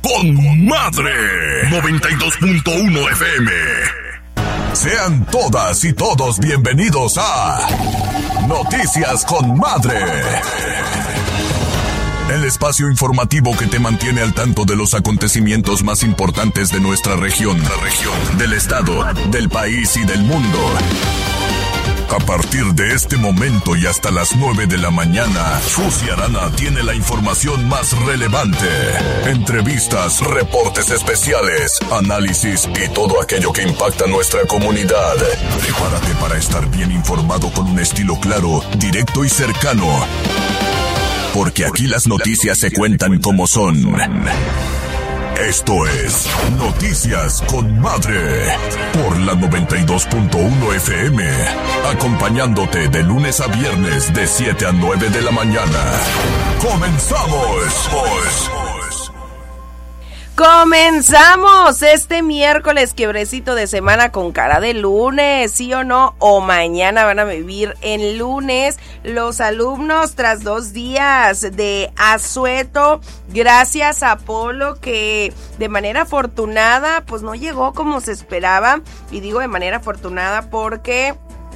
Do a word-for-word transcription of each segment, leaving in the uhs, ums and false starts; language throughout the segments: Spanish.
con Madre. noventa y dos punto uno F M. Sean todas y todos bienvenidos a Noticias con Madre. El espacio informativo que te mantiene al tanto de los acontecimientos más importantes de nuestra región, la región, del estado, del país y del mundo. A partir de este momento y hasta las nueve de la mañana, Susi Arana tiene la información más relevante. Entrevistas, reportes especiales, análisis y todo aquello que impacta nuestra comunidad. Prepárate para estar bien informado con un estilo claro, directo y cercano. Porque aquí las noticias se cuentan como son. Esto es Noticias con Madre por la noventa y dos punto uno F M, acompañándote de lunes a viernes de siete a nueve de la mañana. ¡Comenzamos! Comenzamos este miércoles, quiebrecito de semana con cara de lunes, ¿sí o no? O mañana van a vivir en lunes los alumnos tras dos días de asueto, gracias a Polo, que de manera afortunada pues no llegó como se esperaba, y digo de manera afortunada porque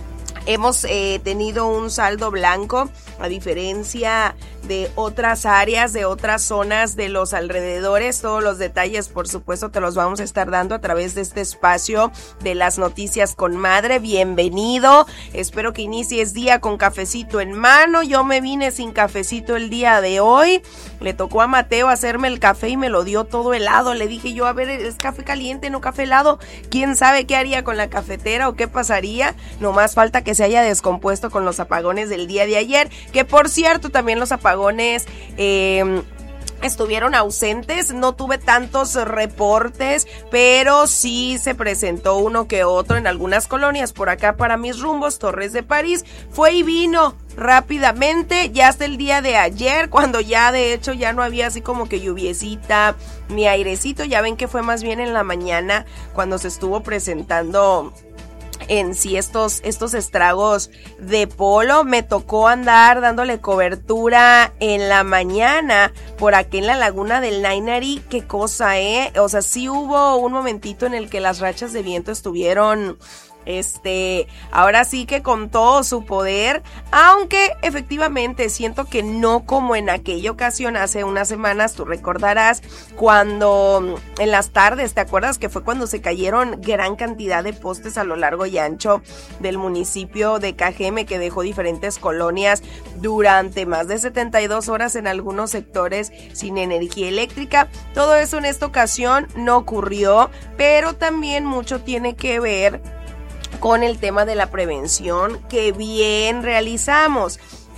hemos eh, tenido un saldo blanco, a diferencia de otras áreas, de otras zonas de los alrededores. Todos los detalles, por supuesto, te los vamos a estar dando a través de este espacio de las Noticias con Madre. Bienvenido, espero que inicies día con cafecito en mano. Yo me vine sin cafecito el día de hoy, le tocó a Mateo hacerme el café y me lo dio todo helado. Le dije yo, a ver, es café caliente, no café helado. ¿Quién sabe qué haría con la cafetera o qué pasaría? No más falta que se haya descompuesto con los apagones del día de ayer, que por cierto también los apagones eh, estuvieron ausentes. No tuve tantos reportes, pero sí se presentó uno que otro en algunas colonias por acá para mis rumbos, Torres de París. Fue y vino rápidamente, ya hasta el día de ayer, cuando ya de hecho ya no había así como que lluviecita ni airecito. Ya ven que fue más bien en la mañana cuando se estuvo presentando en sí estos, estos estragos de Polo. Me tocó andar dándole cobertura en la mañana por aquí en la laguna del Nainari. Qué cosa, eh, o sea, sí hubo un momentito en el que las rachas de viento estuvieron Este, ahora sí que con todo su poder, aunque efectivamente siento que no como en aquella ocasión hace unas semanas. Tú recordarás cuando en las tardes, ¿te acuerdas que fue cuando se cayeron gran cantidad de postes a lo largo y ancho del municipio de Cajeme, que dejó diferentes colonias durante más de setenta y dos horas en algunos sectores sin energía eléctrica? Todo eso en esta ocasión no ocurrió, pero también mucho tiene que ver con el tema de la prevención que bien realizamos.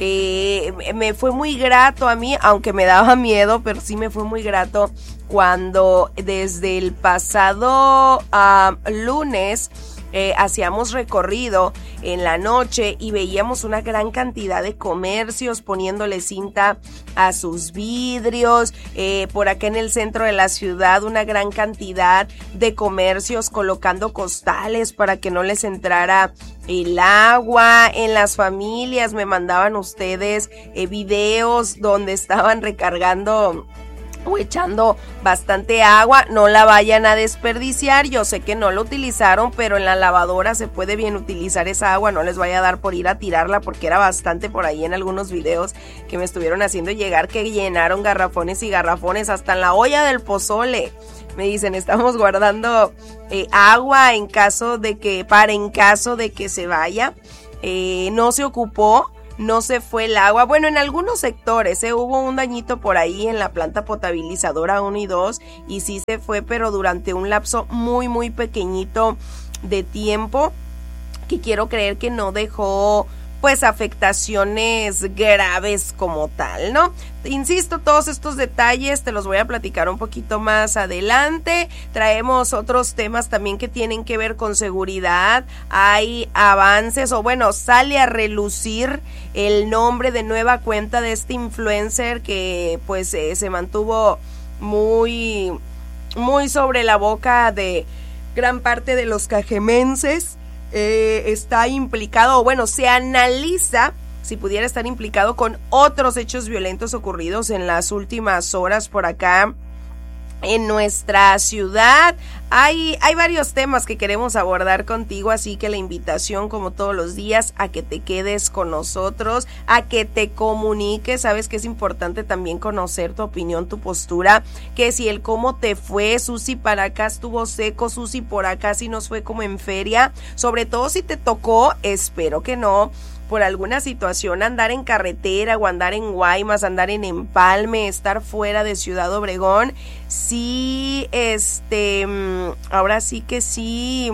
Eh, me fue muy grato a mí, aunque me daba miedo, pero sí me fue muy grato cuando desde el pasado uh, lunes Eh, hacíamos recorrido en la noche y veíamos una gran cantidad de comercios poniéndole cinta a sus vidrios. Eh, por acá en el centro de la ciudad, una gran cantidad de comercios colocando costales para que no les entrara el agua. En las familias me mandaban ustedes eh, videos donde estaban recargando o echando bastante agua. No la vayan a desperdiciar. Yo sé que no la utilizaron, pero en la lavadora se puede bien utilizar esa agua. No les vaya a dar por ir a tirarla, porque era bastante por ahí en algunos videos que me estuvieron haciendo llegar, que llenaron garrafones y garrafones hasta en la olla del pozole. Me dicen, estamos guardando eh, agua en caso de que, para en caso de que se vaya. Eh, no se ocupó. No se fue el agua. Bueno, en algunos sectores eh, hubo un dañito por ahí en la planta potabilizadora uno y dos, y sí se fue, pero durante un lapso muy muy pequeñito de tiempo, que quiero creer que no dejó pues afectaciones graves como tal, ¿no? Insisto, todos estos detalles te los voy a platicar un poquito más adelante. Traemos otros temas también que tienen que ver con seguridad. Hay avances, o bueno, sale a relucir el nombre de nueva cuenta de este influencer que pues eh, se mantuvo muy, muy sobre la boca de gran parte de los cajemenses. Eh, está implicado, o bueno, se analiza si pudiera estar implicado con otros hechos violentos ocurridos en las últimas horas por acá en nuestra ciudad. Hay, hay varios temas que queremos abordar contigo, así que la invitación, como todos los días, a que te quedes con nosotros, a que te comuniques. Sabes que es importante también conocer tu opinión, tu postura, que si el cómo te fue, Susi para acá estuvo seco, Susi por acá sí nos fue como en feria, sobre todo si te tocó, espero que no, por alguna situación andar en carretera o andar en Guaymas, andar en Empalme, estar fuera de Ciudad Obregón. Sí, este, ahora sí que sí,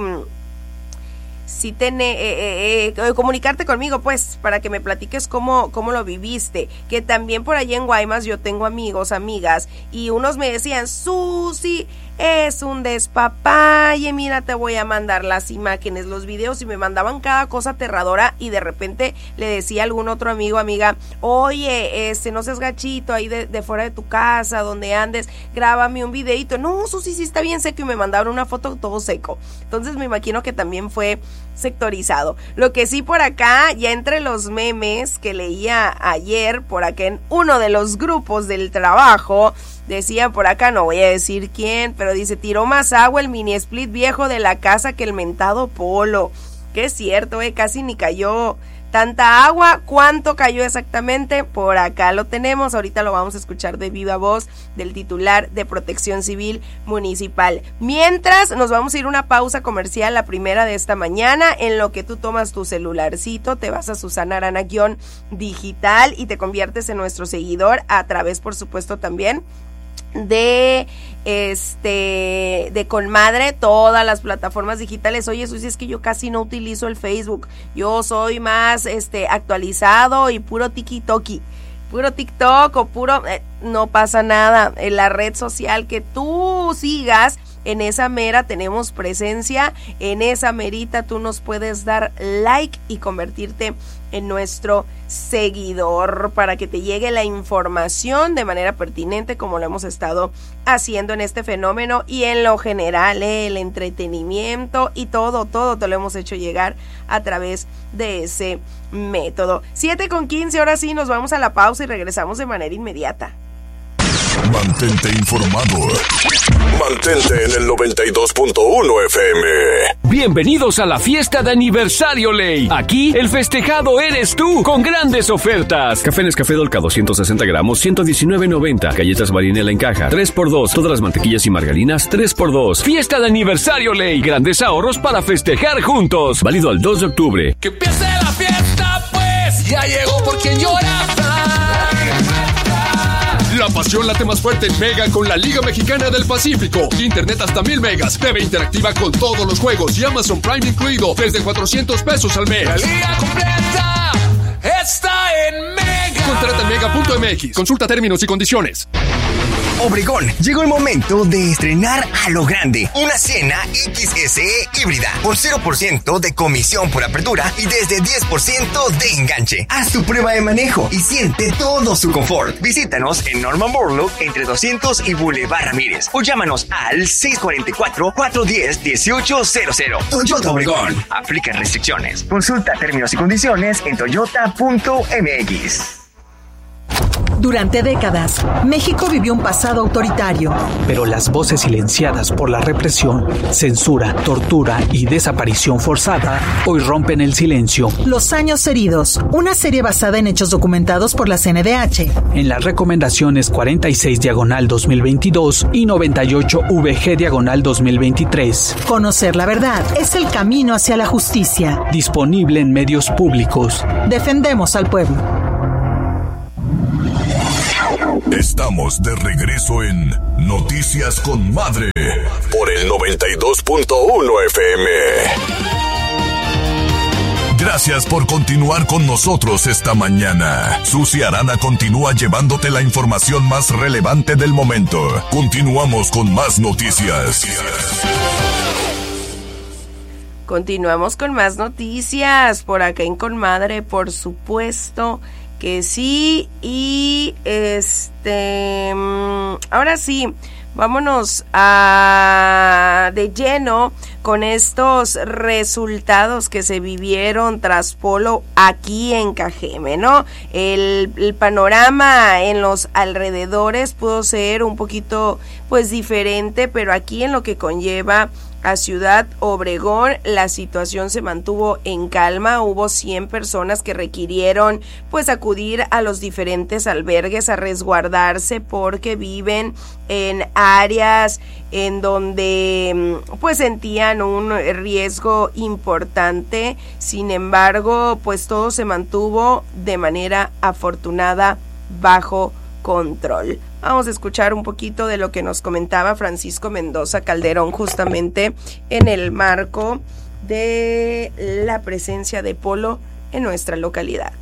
sí tener, eh, eh, eh, comunicarte conmigo, pues, para que me platiques cómo, cómo lo viviste. Que también por allá en Guaymas yo tengo amigos, amigas, y unos me decían, Susi, es un despapalle, mira, te voy a mandar las imágenes, los videos, y me mandaban cada cosa aterradora, y de repente le decía a algún otro amigo, amiga, oye, este, no seas gachito, ahí de, de fuera de tu casa, donde andes, grábame un videito. No, Susi, sí está bien seco, y me mandaron una foto todo seco. Entonces me imagino que también fue sectorizado. Lo que sí, por acá, ya entre los memes que leía ayer, por acá en uno de los grupos del trabajo, decían por acá, no voy a decir quién, pero dice, tiró más agua el mini split viejo de la casa que el mentado polo. Que es cierto, eh, casi ni cayó tanta agua. ¿Cuánto cayó exactamente? Por acá lo tenemos, ahorita lo vamos a escuchar de viva voz del titular de Protección Civil Municipal. Mientras, nos vamos a ir a una pausa comercial, la primera de esta mañana, en lo que tú tomas tu celularcito, te vas a Susana Arana guión digital y te conviertes en nuestro seguidor a través, por supuesto, también de este de Conmadre, todas las plataformas digitales. Oye, Susi, es que yo casi no utilizo el Facebook, yo soy más este actualizado y puro tiki-toki, puro TikTok o puro, eh, no pasa nada, en la red social que tú sigas, en esa mera tenemos presencia, en esa merita tú nos puedes dar like y convertirte en nuestro seguidor para que te llegue la información de manera pertinente, como lo hemos estado haciendo en este fenómeno y en lo general, eh, el entretenimiento y todo, todo te lo hemos hecho llegar a través de ese método. siete con quince, ahora sí nos vamos a la pausa y regresamos de manera inmediata. Mantente informado. Mantente en el noventa y dos punto uno F M. Bienvenidos a la fiesta de aniversario Ley. Aquí el festejado eres tú, con grandes ofertas. Café Nescafé Dolca doscientos sesenta gramos, ciento diecinueve noventa. Galletas Marinela en caja, tres por dos. Todas las mantequillas y margarinas, tres por dos. Fiesta de aniversario Ley. Grandes ahorros para festejar juntos. Válido al dos de octubre. Que empiece la fiesta, pues. Ya llegó por quien llora. La pasión late más fuerte en Mega con la Liga Mexicana del Pacífico. Internet hasta mil megas, T V interactiva con todos los juegos y Amazon Prime incluido desde cuatrocientos pesos al mes. La liga completa está en Mega. Contrata en mega punto m x. Consulta términos y condiciones. Obregón, llegó el momento de estrenar a lo grande una Siena X S E híbrida con cero por ciento de comisión por apertura y desde diez por ciento de enganche. Haz tu prueba de manejo y siente todo su confort. Visítanos en Norman Borlaug entre doscientos y Boulevard Ramírez o llámanos al seis cuatro cuatro, cuatro uno cero, uno ocho cero cero. Toyota Obregón. Aplican restricciones. Consulta términos y condiciones en toyota punto m x. Durante décadas, México vivió un pasado autoritario. Pero las voces silenciadas por la represión, censura, tortura y desaparición forzada hoy rompen el silencio. Los años heridos, una serie basada en hechos documentados por la C N D H. En las recomendaciones cuarenta y seis diagonal dos mil veintidós y noventa y ocho V G diagonal dos mil veintitrés. Conocer la verdad es el camino hacia la justicia. Disponible en medios públicos. Defendemos al pueblo. Estamos de regreso en Noticias con Madre por el noventa y dos punto uno F M. Gracias por continuar con nosotros esta mañana. Susi Arana continúa llevándote la información más relevante del momento. Continuamos con más noticias. Continuamos con más noticias por acá en Conmadre, por supuesto que sí. Y este ahora sí, vámonos a de lleno con estos resultados que se vivieron tras Polo aquí en Cajeme, ¿no? El, el panorama en los alrededores pudo ser un poquito pues diferente, pero aquí en lo que conlleva a Ciudad Obregón, la situación se mantuvo en calma. Hubo cien personas que requirieron pues acudir a los diferentes albergues a resguardarse porque viven en áreas en donde pues sentían un riesgo importante. Sin embargo, pues todo se mantuvo de manera afortunada bajo control. Vamos a escuchar un poquito de lo que nos comentaba Francisco Mendoza Calderón justamente en el marco de la presencia de Polo en nuestra localidad.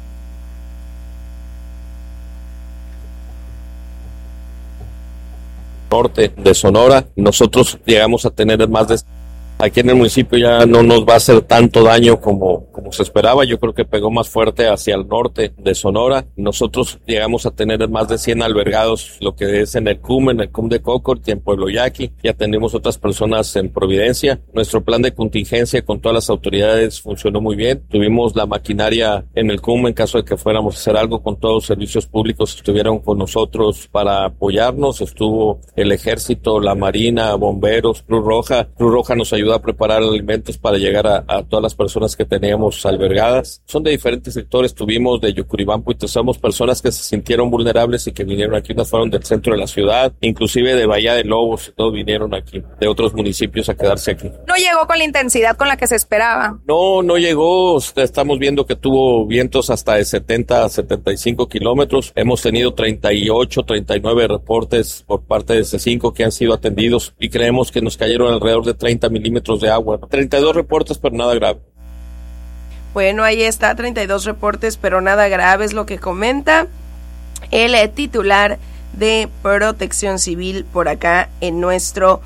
Norte de Sonora, nosotros llegamos a tener más de... Aquí en el municipio ya no nos va a hacer tanto daño como, como se esperaba. Yo creo que pegó más fuerte hacia el norte de Sonora. Nosotros llegamos a tener más de cien albergados, lo que es en el C U M, en el C U M de Cocort y en Pueblo Yaqui. Ya tenemos otras personas en Providencia. Nuestro plan de contingencia con todas las autoridades funcionó muy bien. Tuvimos la maquinaria en el C U M en caso de que fuéramos a hacer algo, con todos los servicios públicos estuvieron con nosotros para apoyarnos. Estuvo el Ejército, la Marina, Bomberos, Cruz Roja. Cruz Roja nos ayudó a preparar alimentos para llegar a, a todas las personas que teníamos albergadas. Son de diferentes sectores, tuvimos de Yucuribampo y Tezamos personas que se sintieron vulnerables y que vinieron aquí, unas fueron del centro de la ciudad, inclusive de Bahía de Lobos, y todos vinieron aquí, de otros municipios a quedarse aquí. ¿No llegó con la intensidad con la que se esperaba? No, no llegó, estamos viendo que tuvo vientos hasta de setenta a setenta y cinco kilómetros, hemos tenido treinta y ocho, treinta y nueve reportes por parte de C cinco que han sido atendidos y creemos que nos cayeron alrededor de treinta milímetros de agua, treinta y dos reportes pero nada grave. Bueno, ahí está, treinta y dos reportes pero nada grave es lo que comenta el titular de Protección Civil por acá en nuestro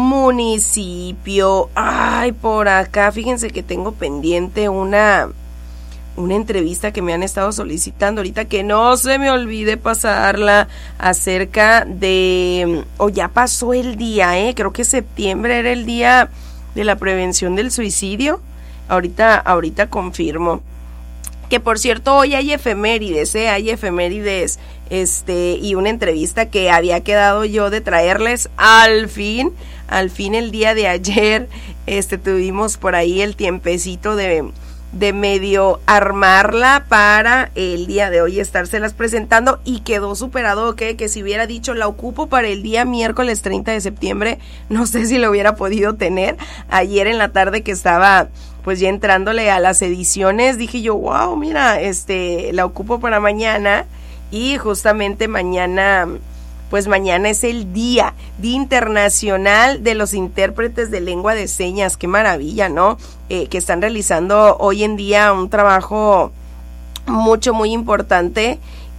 municipio. Ay, por acá, fíjense que tengo pendiente una una entrevista que me han estado solicitando ahorita, que no se me olvide pasarla, acerca de, o oh, ya pasó el día, eh, creo que septiembre era el día de la prevención del suicidio. Ahorita, ahorita confirmo. Que por cierto, hoy hay efemérides, ¿eh? Hay efemérides, este, y una entrevista que había quedado yo de traerles al fin, al fin el día de ayer, este, tuvimos por ahí el tiempecito de, de medio armarla para el día de hoy estárselas presentando y quedó superado, ¿qué? Que si hubiera dicho la ocupo para el día miércoles treinta de septiembre, no sé si lo hubiera podido tener. Ayer en la tarde que estaba pues ya entrándole a las ediciones, dije yo, wow, mira, este, la ocupo para mañana y justamente mañana, pues mañana es el día, Día Internacional de los Intérpretes de Lengua de Señas. Qué maravilla, ¿no? Eh, que están realizando hoy en día un trabajo mucho, muy importante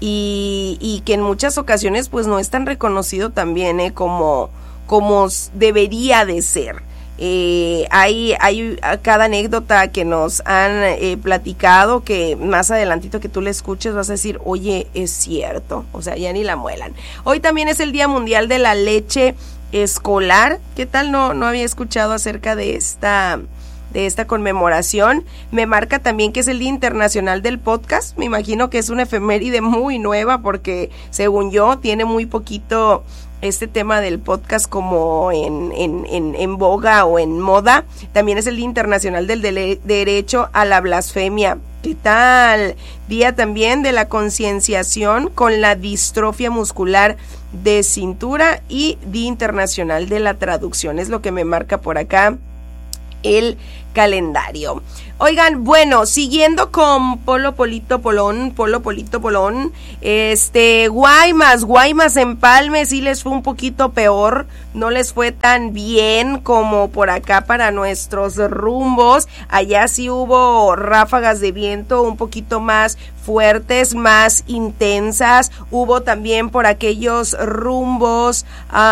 y, y que en muchas ocasiones pues no es tan reconocido también, ¿eh? como, como debería de ser. Eh, hay, hay cada anécdota que nos han eh, platicado que más adelantito que tú le escuches vas a decir, oye, es cierto, o sea, ya ni la muelan. Hoy también es el Día Mundial de la Leche Escolar. ¿Qué tal? No, no había escuchado acerca de esta, de esta conmemoración. Me marca también que es el Día Internacional del Podcast. Me imagino que es una efeméride muy nueva porque, según yo, tiene muy poquito este tema del podcast como en, en, en, en boga o en moda. También es el Día Internacional del Dele- Derecho a la Blasfemia. ¿Qué tal? Día también de la concienciación con la distrofia muscular de cintura y Día Internacional de la Traducción. Es lo que me marca por acá el calendario. Oigan, bueno, siguiendo con Polo Polito Polón, Polo Polito Polón, este, Guaymas, Guaymas Empalme sí les fue un poquito peor, no les fue tan bien como por acá para nuestros rumbos. Allá sí hubo ráfagas de viento un poquito más fuertes, más intensas. Hubo también por aquellos rumbos,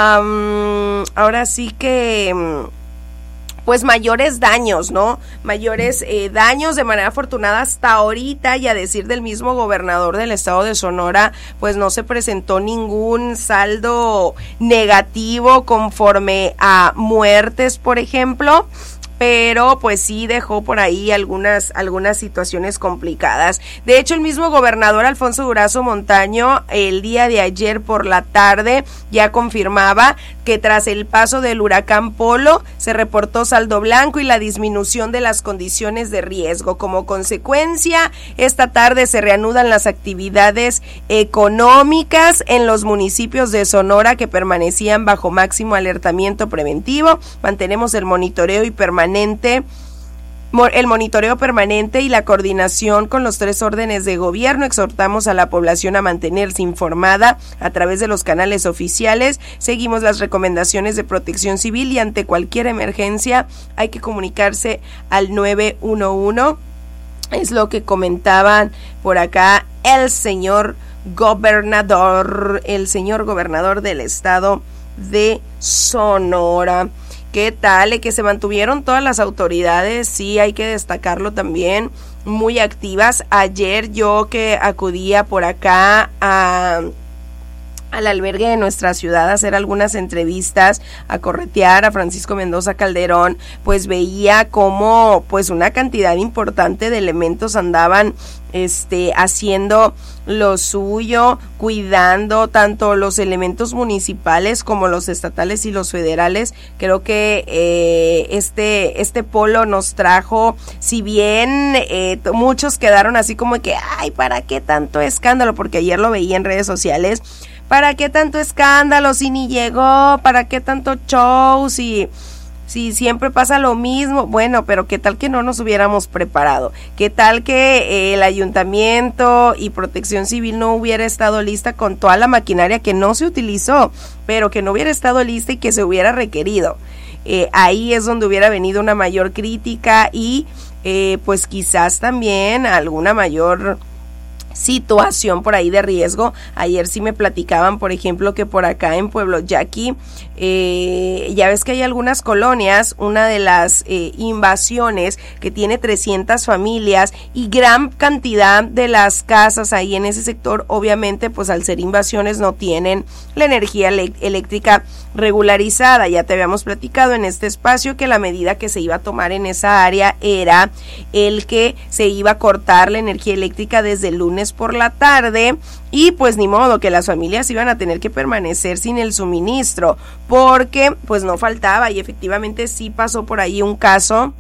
um, ahora sí que pues mayores daños, ¿no? Mayores eh, daños. De manera afortunada hasta ahorita, y a decir del mismo gobernador del estado de Sonora, pues no se presentó ningún saldo negativo conforme a muertes, por ejemplo, pero pues sí dejó por ahí algunas, algunas situaciones complicadas. De hecho, el mismo gobernador Alfonso Durazo Montaño, el día de ayer por la tarde, ya confirmaba que tras el paso del huracán Polo se reportó saldo blanco y la disminución de las condiciones de riesgo. Como consecuencia, esta tarde se reanudan las actividades económicas en los municipios de Sonora que permanecían bajo máximo alertamiento preventivo. Mantenemos el monitoreo y permanente el monitoreo permanente y la coordinación con los tres órdenes de gobierno. Exhortamos a la población a mantenerse informada a través de los canales oficiales. Seguimos las recomendaciones de Protección Civil y ante cualquier emergencia hay que comunicarse al nueve uno uno. Es lo que comentaban por acá el señor gobernador, el señor gobernador del estado de Sonora. ¿Qué tal? Que se mantuvieron todas las autoridades, sí, hay que destacarlo también, muy activas. Ayer yo que acudía por acá a... al albergue de nuestra ciudad a hacer algunas entrevistas, a corretear a Francisco Mendoza Calderón, pues veía cómo pues una cantidad importante de elementos andaban este haciendo lo suyo, cuidando tanto los elementos municipales como los estatales y los federales. Creo que eh, este este polo nos trajo, si bien eh, muchos quedaron así como que ay, ¿para qué tanto escándalo? Porque ayer lo veía en redes sociales. ¿Para qué tanto escándalo si ni llegó? ¿Para qué tanto show si, si siempre pasa lo mismo? Bueno, pero ¿qué tal que no nos hubiéramos preparado? ¿Qué tal que eh, el ayuntamiento y Protección Civil no hubiera estado lista con toda la maquinaria que no se utilizó, pero que no hubiera estado lista y que se hubiera requerido? Eh, ahí es donde hubiera venido una mayor crítica y eh, pues quizás también alguna mayor situación por ahí de riesgo. Ayer sí me platicaban, por ejemplo, que por acá en Pueblo Yaqui, eh, ya ves que hay algunas colonias, una de las eh, invasiones que tiene trescientas familias y gran cantidad de las casas ahí en ese sector, obviamente pues al ser invasiones no tienen la energía ele- eléctrica regularizada. Ya te habíamos platicado en este espacio que la medida que se iba a tomar en esa área era el que se iba a cortar la energía eléctrica desde el lunes por la tarde y pues ni modo que las familias iban a tener que permanecer sin el suministro porque pues no faltaba y efectivamente sí pasó por ahí un caso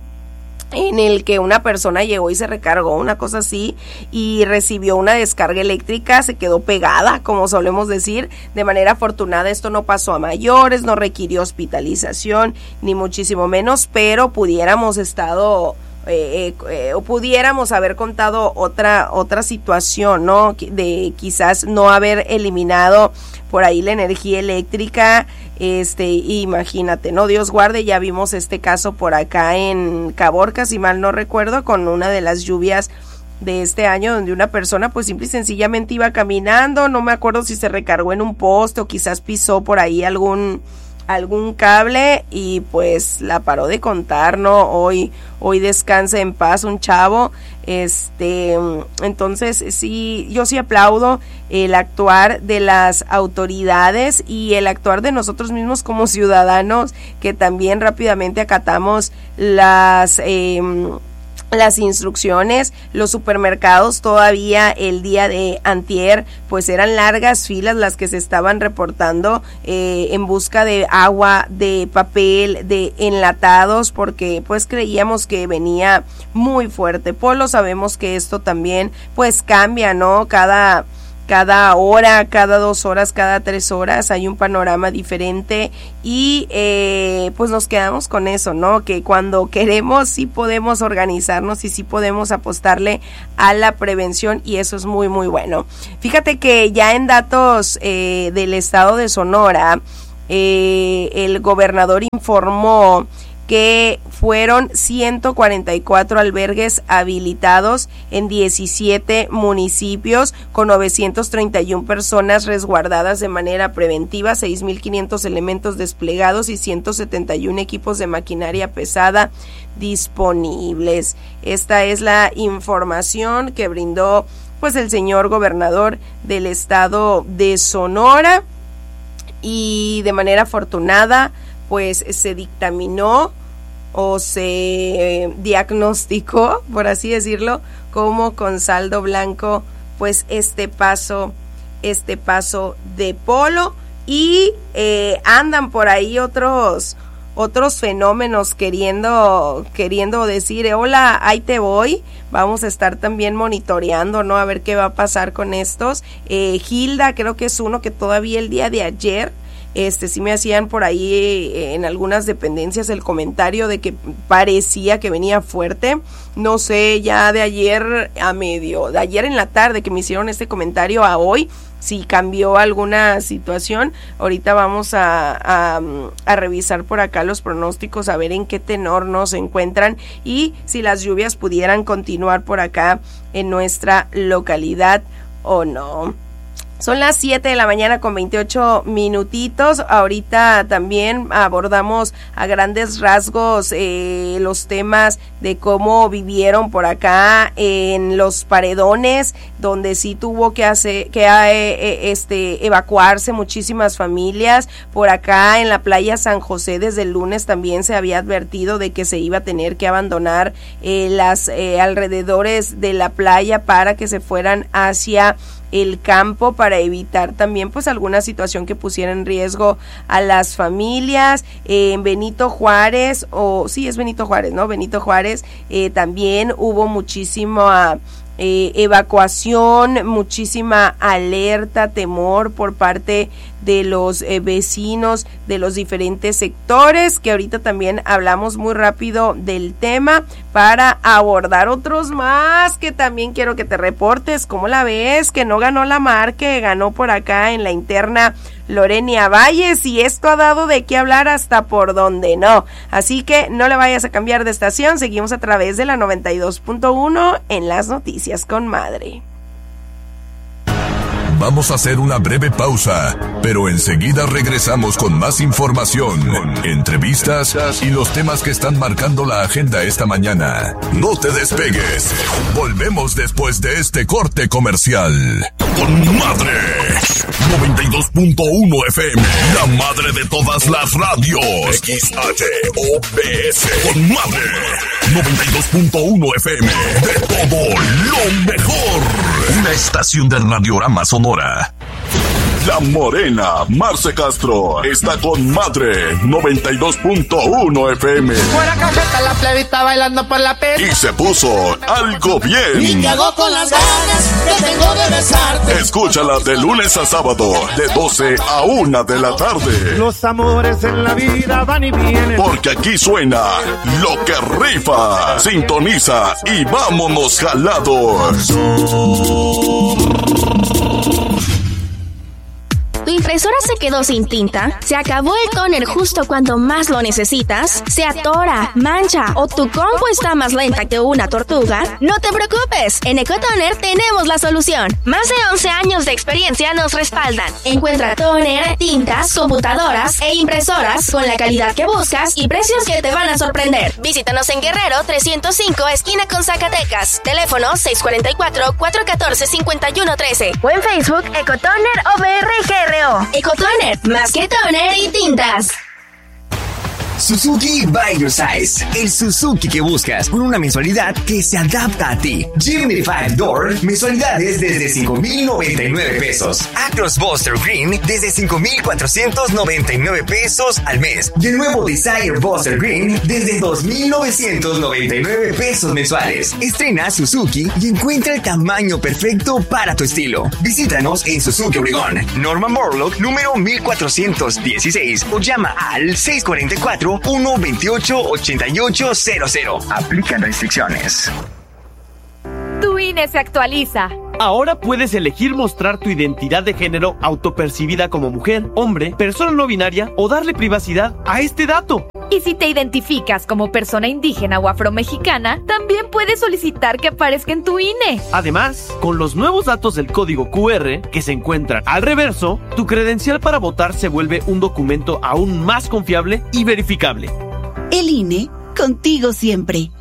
en el que una persona llegó y se recargó, una cosa así, y recibió una descarga eléctrica, se quedó pegada, como solemos decir. De manera afortunada esto no pasó a mayores, no requirió hospitalización, ni muchísimo menos, pero pudiéramos estado... Eh, eh, o pudiéramos haber contado otra otra situación, ¿no? De quizás no haber eliminado por ahí la energía eléctrica, este, imagínate, ¿no? Dios guarde, ya vimos este caso por acá en Caborca, si mal no recuerdo, con una de las lluvias de este año donde una persona pues simple y sencillamente iba caminando, no me acuerdo si se recargó en un poste o quizás pisó por ahí algún algún cable y pues la paró de contar, ¿no? Hoy, hoy descanse en paz un chavo, este, entonces sí, yo sí aplaudo el actuar de las autoridades y el actuar de nosotros mismos como ciudadanos que también rápidamente acatamos las, eh, las instrucciones. Los supermercados todavía el día de antier pues eran largas filas las que se estaban reportando eh, en busca de agua, de papel, de enlatados, porque pues creíamos que venía muy fuerte Polo. Sabemos que esto también pues cambia, ¿no? Cada cada hora, cada dos horas, cada tres horas hay un panorama diferente y eh, pues nos quedamos con eso, ¿no? Que cuando queremos sí podemos organizarnos y sí podemos apostarle a la prevención y eso es muy muy bueno. Fíjate que ya en datos eh, del estado de Sonora, eh, el gobernador informó que fueron ciento cuarenta y cuatro albergues habilitados en diecisiete municipios con novecientas treinta y una personas resguardadas de manera preventiva, seis mil quinientos elementos desplegados y ciento setenta y uno equipos de maquinaria pesada disponibles. Esta es la información que brindó pues el señor gobernador del estado de Sonora y de manera afortunada pues se dictaminó o se diagnosticó, por así decirlo, como con saldo blanco, pues este paso, este paso de polo. Y eh, andan por ahí otros otros fenómenos queriendo queriendo decir, eh, hola, ahí te voy. Vamos a estar también monitoreando, ¿no? A ver qué va a pasar con estos. Eh, Gilda, creo que es uno que todavía el día de ayer, este, sí me hacían por ahí eh, en algunas dependencias el comentario de que parecía que venía fuerte. No sé, ya de ayer a medio, de ayer en la tarde que me hicieron este comentario a hoy, si cambió alguna situación. Ahorita vamos a, a, a revisar por acá los pronósticos, a ver en qué tenor nos encuentran y si las lluvias pudieran continuar por acá en nuestra localidad o no. Son las siete de la mañana con veintiocho minutitos. Ahorita también abordamos a grandes rasgos eh, los temas de cómo vivieron por acá en los paredones, donde sí tuvo que hacer que eh, este evacuarse muchísimas familias. Por acá en la playa San José desde el lunes también se había advertido de que se iba a tener que abandonar eh, las eh, alrededores de la playa para que se fueran hacia el campo para evitar también pues alguna situación que pusiera en riesgo a las familias. Eh, en Benito Juárez, o sí es Benito Juárez, ¿no? Benito Juárez eh, también hubo muchísima eh, evacuación, muchísima alerta, temor por parte de los eh, vecinos de los diferentes sectores, que ahorita también hablamos muy rápido del tema para abordar otros más que también quiero que te reportes. ¿Cómo la ves? Que no ganó la Mar, que ganó por acá en la interna Lorenia Valles, y esto ha dado de qué hablar hasta por donde no. Así que no le vayas a cambiar de estación, seguimos a través de la noventa y dos punto uno en las noticias con Madre. Vamos a hacer una breve pausa, pero enseguida regresamos con más información, entrevistas y los temas que están marcando la agenda esta mañana. No te despegues. Volvemos después de este corte comercial. Con Madre. noventa y dos punto uno F M. La madre de todas las radios. X H O P S. Con Madre. noventa y dos punto uno F M. De todo lo mejor. Una estación del Radiorama Sonora. La Morena, Marce Castro, está con Madre, noventa y dos punto uno F M. Fuera cajeta la plebita bailando por la pista. Y se puso algo bien. Y te hago con las ganas que tengo de besarte. Escúchala de lunes a sábado, de doce a una de la tarde. Los amores en la vida van y vienen. Porque aquí suena lo que rifa. Sintoniza y vámonos jalados. ¿Tu impresora se quedó sin tinta? ¿Se acabó el tóner justo cuando más lo necesitas? ¿Se atora, mancha o tu compu está más lenta que una tortuga? No te preocupes, en Ecotoner tenemos la solución. Más de once años de experiencia nos respaldan. Encuentra tóner, tintas, computadoras e impresoras con la calidad que buscas y precios que te van a sorprender. Visítanos en Guerrero trescientos cinco, esquina con Zacatecas. Teléfono seis cuatro cuatro, cuatro uno cuatro, cinco uno uno tres o en Facebook Ecotoner O B R G R O. Ecotoner, más que toner y tintas. Suzuki by your size. El Suzuki que buscas con una mensualidad que se adapta a ti. Jimny cinco Door, mensualidades desde cinco mil noventa y nueve pesos. Acros Buster Green desde cinco mil cuatrocientos noventa y nueve pesos al mes. Y el nuevo Desire Buster Green desde dos mil novecientos noventa y nueve pesos mensuales. Estrena Suzuki y encuentra el tamaño perfecto para tu estilo. Visítanos en Suzuki Obregón, Norman Borlaug, número mil cuatrocientos dieciséis, o llama al seis cuatro cuatro, uno veintiocho, ochenta y ocho cero cero. Aplican restricciones. Tu I N E se actualiza. Ahora puedes elegir mostrar tu identidad de género autopercibida como mujer, hombre, persona no binaria o darle privacidad a este dato. Y si te identificas como persona indígena o afromexicana, también puedes solicitar que aparezca en tu I N E. Además, con los nuevos datos del código Q R que se encuentran al reverso, tu credencial para votar se vuelve un documento aún más confiable y verificable. El I N E, contigo siempre.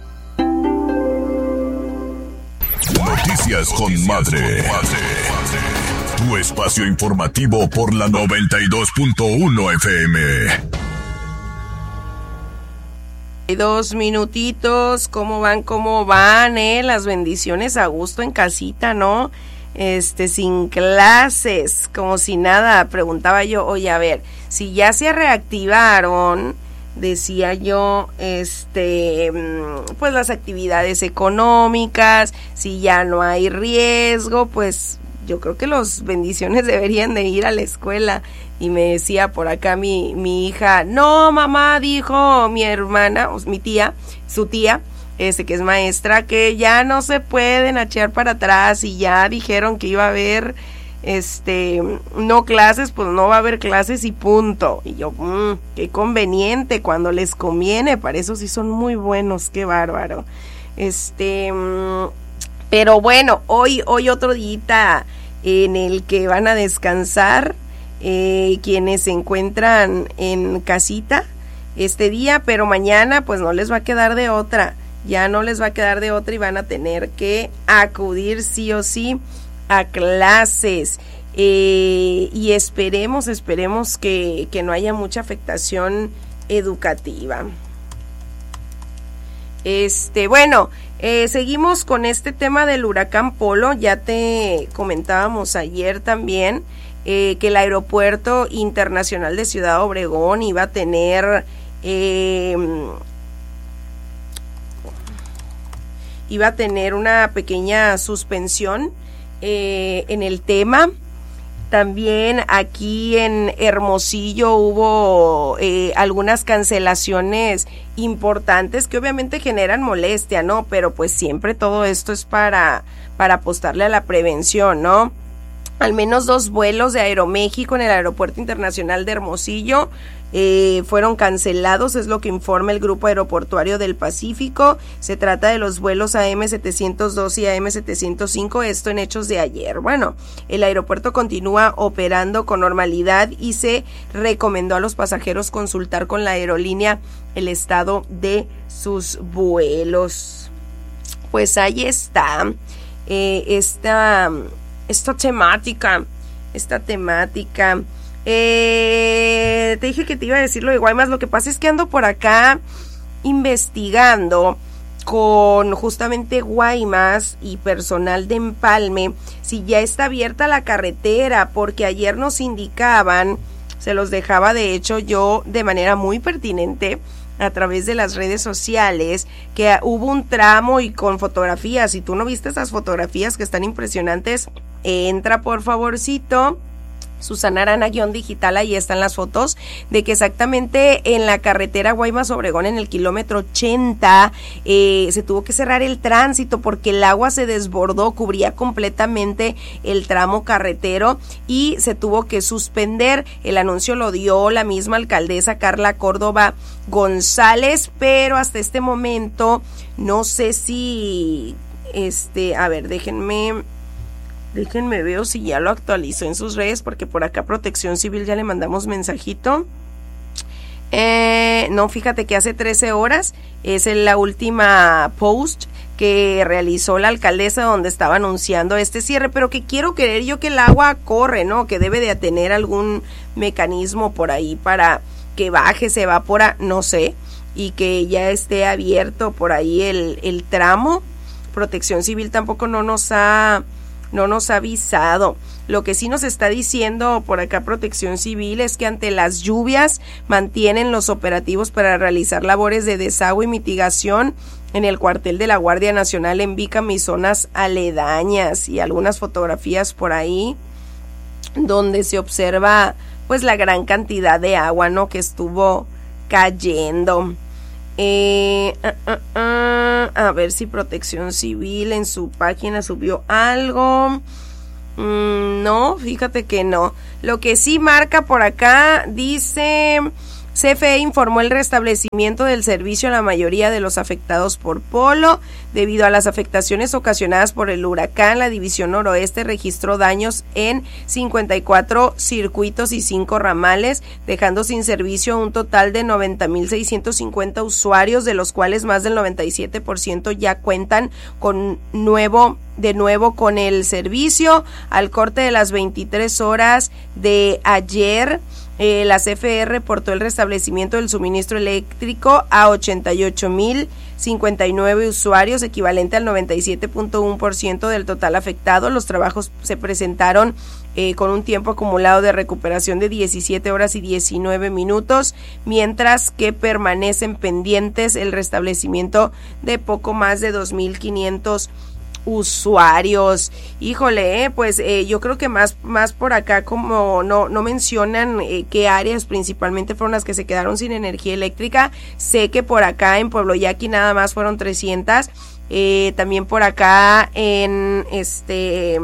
Noticias con Madre. Tu espacio informativo por la noventa y dos punto uno F M. Dos minutitos, ¿cómo van? ¿Cómo van? Eh? Las bendiciones a gusto en casita, ¿no? Este, sin clases, como si nada. Preguntaba yo, oye, a ver, si ya se reactivaron, decía yo, este, pues las actividades económicas, si ya no hay riesgo, pues yo creo que los bendiciones deberían de ir a la escuela. Y me decía por acá mi, mi hija, no, mamá, dijo mi hermana, o mi tía, su tía, este que es maestra, que ya no se pueden echar para atrás y ya dijeron que iba a haber, este, no clases, pues no va a haber clases y punto. Y yo, mmm, qué conveniente, cuando les conviene, para eso sí son muy buenos, qué bárbaro. Este, mmm, pero bueno, hoy, hoy otro día en el que van a descansar, Eh, quienes se encuentran en casita este día, pero mañana pues no les va a quedar de otra, ya no les va a quedar de otra y van a tener que acudir sí o sí a clases, eh, y esperemos, esperemos que, que no haya mucha afectación educativa. Este, bueno, eh, seguimos con este tema del huracán Polo. Ya te comentábamos ayer también Eh, que el aeropuerto internacional de Ciudad Obregón iba a tener eh, iba a tener una pequeña suspensión eh, en el tema. También aquí en Hermosillo hubo eh, algunas cancelaciones importantes que obviamente generan molestia, ¿no? Pero pues siempre todo esto es para, para apostarle a la prevención, ¿no? Al menos dos vuelos de Aeroméxico en el Aeropuerto Internacional de Hermosillo eh, fueron cancelados, es lo que informa el Grupo Aeroportuario del Pacífico. Se trata de los vuelos A M setecientos dos y A M setecientos cinco, esto en hechos de ayer. Bueno, el aeropuerto continúa operando con normalidad y se recomendó a los pasajeros consultar con la aerolínea el estado de sus vuelos. Pues ahí está, eh, esta... esta temática, esta temática, eh, te dije que te iba a decir lo de Guaymas. Lo que pasa es que ando por acá investigando con justamente Guaymas y personal de Empalme si ya está abierta la carretera, porque ayer nos indicaban, se los dejaba de hecho yo de manera muy pertinente a través de las redes sociales, que hubo un tramo y con fotografías. Si tú no viste esas fotografías que están impresionantes, entra por favorcito, Susana Arana guión digital, ahí están las fotos de que exactamente en la carretera Guaymas Obregón, en el kilómetro ochenta, eh, se tuvo que cerrar el tránsito porque el agua se desbordó, cubría completamente el tramo carretero y se tuvo que suspender. El anuncio lo dio la misma alcaldesa Carla Córdoba González, pero hasta este momento no sé si, este, a ver, déjenme... Déjenme veo si ya lo actualizó en sus redes, porque por acá Protección Civil ya le mandamos mensajito. Eh, no, fíjate que hace trece horas es la última post que realizó la alcaldesa donde estaba anunciando este cierre, pero que quiero creer yo que el agua corre, ¿no? Que debe de tener algún mecanismo por ahí para que baje, se evapora, no sé, y que ya esté abierto por ahí el, el tramo. Protección Civil tampoco no nos ha... no nos ha avisado. Lo que sí nos está diciendo por acá Protección Civil es que ante las lluvias mantienen los operativos para realizar labores de desagüe y mitigación en el cuartel de la Guardia Nacional en Bicam y zonas aledañas, y algunas fotografías por ahí donde se observa pues la gran cantidad de agua, ¿no?, que estuvo cayendo. Eh, uh, uh, uh, a ver si Protección Civil en su página subió algo. Mm, no, fíjate que no. Lo que sí marca por acá dice: C F E informó el restablecimiento del servicio a la mayoría de los afectados por Polo. Debido a las afectaciones ocasionadas por el huracán, la División Noroeste registró daños en cincuenta y cuatro circuitos y cinco ramales, dejando sin servicio un total de noventa mil seiscientos cincuenta usuarios, de los cuales más del noventa y siete por ciento ya cuentan con nuevo de nuevo con el servicio. Al corte de las veintitrés horas de ayer, Eh, la C F E reportó el restablecimiento del suministro eléctrico a ochenta y ocho mil cincuenta y nueve usuarios, equivalente al noventa y siete punto uno por ciento del total afectado. Los trabajos se presentaron eh, con un tiempo acumulado de recuperación de diecisiete horas y diecinueve minutos, mientras que permanecen pendientes el restablecimiento de poco más de dos mil quinientos usuarios. Híjole, eh, pues eh, yo creo que más más por acá, como no no mencionan eh, qué áreas principalmente fueron las que se quedaron sin energía eléctrica. Sé que por acá en Pueblo Yaqui nada más fueron trescientas, eh, también por acá en este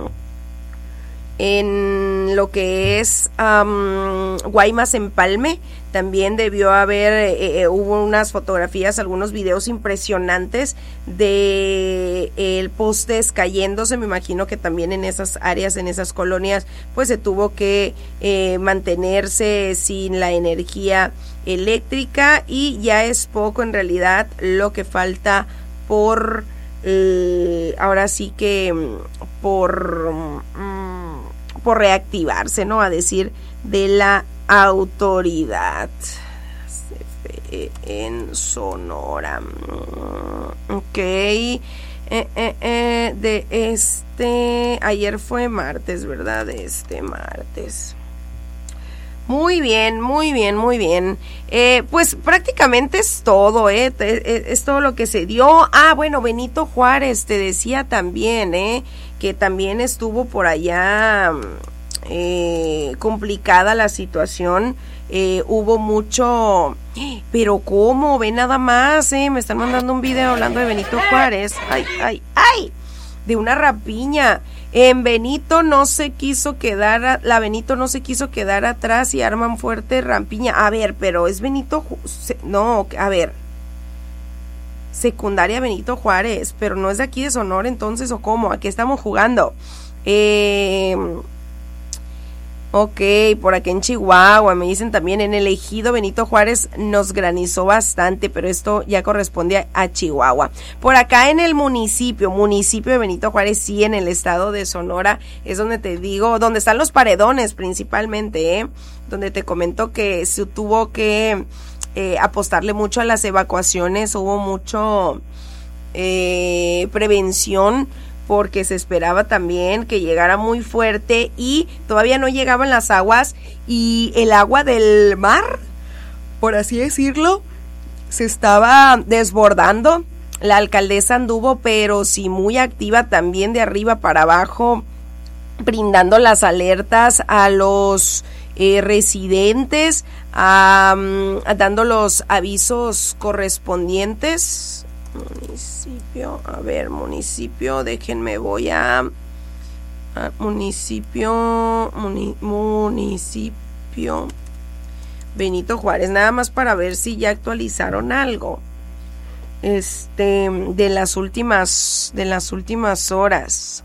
en lo que es um, Guaymas Empalme también debió haber, eh, eh, hubo unas fotografías, algunos videos impresionantes de eh, el postes cayéndose. Me imagino que también en esas áreas, en esas colonias, pues se tuvo que eh, mantenerse sin la energía eléctrica, y ya es poco en realidad lo que falta por eh, ahora sí que por mm, por reactivarse, ¿no? A decir de la autoridad. C F E en Sonora. Ok. Eh, eh, eh, de este, ayer fue martes, ¿verdad? De este martes. Muy bien, muy bien, muy bien. Eh, pues prácticamente es todo, ¿eh? Es, es todo lo que se dio. Ah, bueno, Benito Juárez te decía también, ¿eh? Que también estuvo por allá eh, complicada la situación. Eh, hubo mucho, pero ¿cómo? Ve nada más, ¿eh? Me están mandando un video hablando de Benito Juárez. Ay, ay, ay. De una rapiña. En Benito no se quiso quedar, la Benito no se quiso quedar atrás y arman fuerte rampiña. A ver, pero es Benito, no, a ver, secundaria Benito Juárez, pero no es de aquí de Sonora entonces, ¿o cómo? ¿A qué estamos jugando? Eh... Ok, por aquí en Chihuahua me dicen también, en el ejido Benito Juárez nos granizó bastante, pero esto ya corresponde a, a Chihuahua. Por acá en el municipio, municipio de Benito Juárez, sí, en el estado de Sonora, es donde te digo, donde están los paredones principalmente, ¿eh? Donde te comento que se tuvo que eh, apostarle mucho a las evacuaciones, hubo mucho eh, prevención, porque se esperaba también que llegara muy fuerte y todavía no llegaban las aguas, y el agua del mar, por así decirlo, se estaba desbordando. La alcaldesa anduvo, pero sí muy activa también, de arriba para abajo, brindando las alertas a los eh, residentes, a, a, dando los avisos correspondientes. Municipio, a ver, municipio, déjenme, voy a, a municipio, muni, municipio Benito Juárez, nada más para ver si ya actualizaron algo, este, de las últimas, de las últimas horas,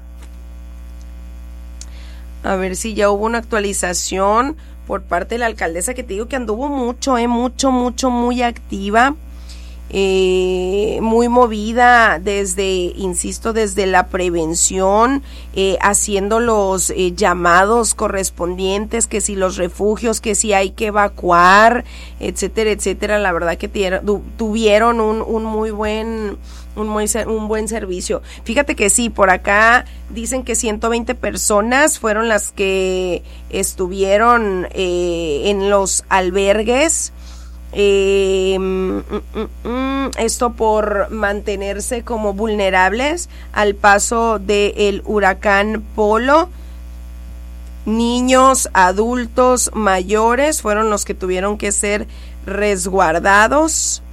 a ver si ya hubo una actualización por parte de la alcaldesa, que te digo que anduvo mucho, eh, mucho, mucho, muy activa. Eh, muy movida desde, insisto, desde la prevención, eh, haciendo los eh, llamados correspondientes, que si los refugios, que si hay que evacuar, etcétera, etcétera. La verdad que tuvieron, tuvieron un, un muy buen un muy un buen servicio. Fíjate que sí, por acá dicen que ciento veinte personas fueron las que estuvieron eh, en los albergues. Eh, mm, mm, mm, esto por mantenerse como vulnerables al paso del huracán Polo. Niños, adultos, mayores fueron los que tuvieron que ser resguardados.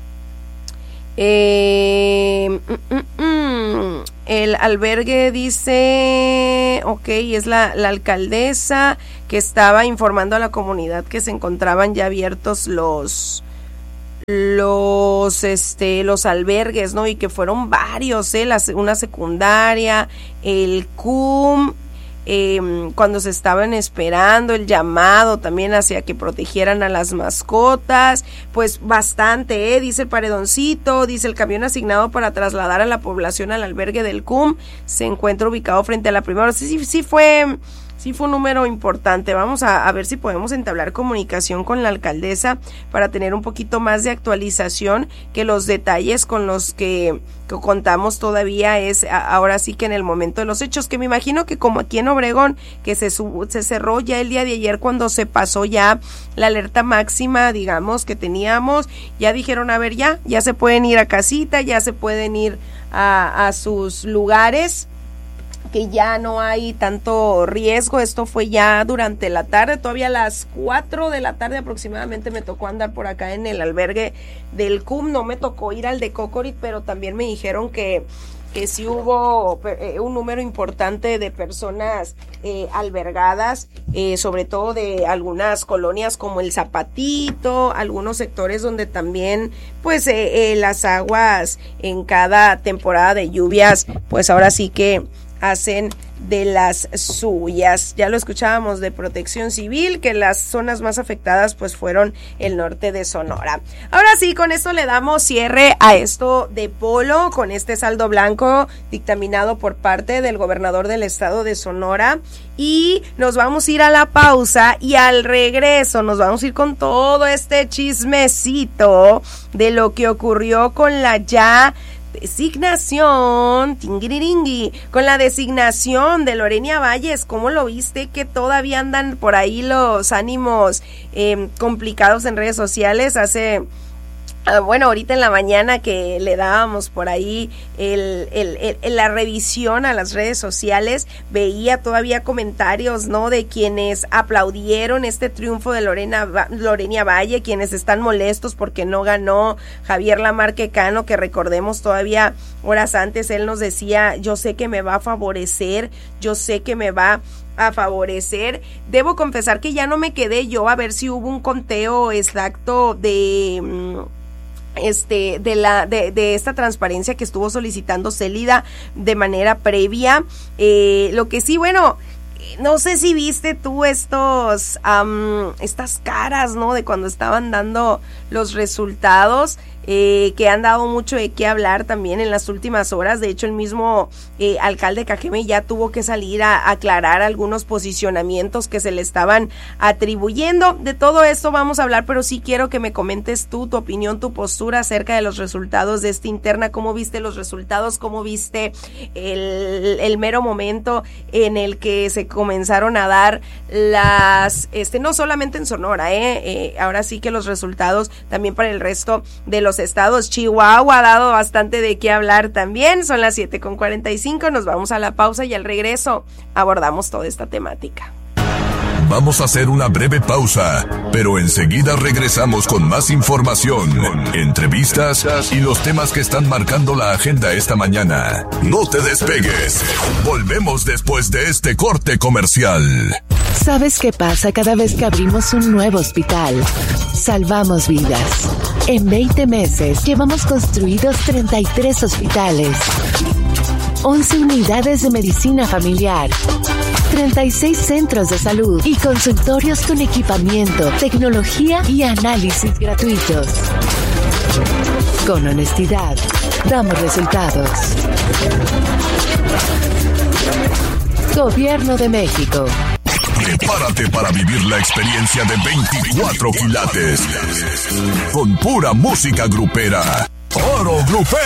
Eh, mm, mm, mm. El albergue dice, ok, es la, la alcaldesa que estaba informando a la comunidad que se encontraban ya abiertos los los este los albergues, ¿no? Y que fueron varios, eh, la, una secundaria, el C U M, eh, cuando se estaban esperando el llamado también hacia que protegieran a las mascotas, pues bastante, eh, dice el paredoncito, dice el camión asignado para trasladar a la población al albergue del C U M se encuentra ubicado frente a la primera, sí, sí, sí fue, Sí fue un número importante. Vamos a, a ver si podemos entablar comunicación con la alcaldesa para tener un poquito más de actualización, que los detalles con los que, que contamos todavía es a, ahora sí que en el momento de los hechos, que me imagino que como aquí en Obregón, que se, sub, se cerró ya el día de ayer cuando se pasó ya la alerta máxima, digamos, que teníamos, ya dijeron, a ver, ya, ya se pueden ir a casita, ya se pueden ir a, a sus lugares, que ya no hay tanto riesgo. Esto fue ya durante la tarde, todavía a las cuatro de la tarde aproximadamente me tocó andar por acá en el albergue del C U M, no me tocó ir al de Cocorit, pero también me dijeron que, que sí hubo eh, un número importante de personas eh, albergadas, eh, sobre todo de algunas colonias como el Zapatito, algunos sectores donde también pues eh, eh, las aguas en cada temporada de lluvias, pues ahora sí que hacen de las suyas. Ya lo escuchábamos de Protección Civil, que las zonas más afectadas pues fueron el norte de Sonora. Ahora sí, con esto le damos cierre a esto de Polo, con este saldo blanco dictaminado por parte del gobernador del estado de Sonora, y nos vamos a ir a la pausa, y al regreso nos vamos a ir con todo este chismecito de lo que ocurrió con la ya designación, tingiriringui, con la designación de Lorena Valles. ¿Cómo lo viste? Que todavía andan por ahí los ánimos eh, complicados en redes sociales. Hace Uh, bueno, ahorita en la mañana que le dábamos por ahí el, el, el, la revisión a las redes sociales, veía todavía comentarios, ¿no?, de quienes aplaudieron este triunfo de Lorena, Lorena Valle, quienes están molestos porque no ganó Javier Lamarque Cano, que recordemos todavía horas antes él nos decía, yo sé que me va a favorecer, yo sé que me va a favorecer. Debo confesar que ya no me quedé yo a ver si hubo un conteo exacto de este de la de, de esta transparencia que estuvo solicitando Célida de manera previa. Eh, lo que sí, bueno, no sé si viste tú estos um, estas caras, ¿no?, de cuando estaban dando los resultados, eh, que han dado mucho de qué hablar también en las últimas horas. De hecho, el mismo eh, alcalde Cajeme ya tuvo que salir a aclarar algunos posicionamientos que se le estaban atribuyendo. De todo esto vamos a hablar, pero sí quiero que me comentes tú, tu opinión, tu postura acerca de los resultados de esta interna. ¿Cómo viste los resultados? ¿Cómo viste el, el mero momento en el que se comenzaron a dar las, este, no solamente en Sonora, eh, eh ahora sí que los resultados también para el resto de los estados? Chihuahua ha dado bastante de qué hablar también. Son las siete con cuarenta y cinco, nos vamos a la pausa y al regreso abordamos toda esta temática. Vamos a hacer una breve pausa, pero enseguida regresamos con más información, entrevistas y los temas que están marcando la agenda esta mañana. No te despegues. Volvemos después de este corte comercial. ¿Sabes qué pasa cada vez que abrimos un nuevo hospital? Salvamos vidas. En veinte meses llevamos construidos treinta y tres hospitales, once unidades de medicina familiar, treinta y seis centros de salud y consultorios con equipamiento, tecnología y análisis gratuitos. Con honestidad, damos resultados. Gobierno de México. Prepárate para vivir la experiencia de veinticuatro quilates con pura música grupera. Oro Grupero.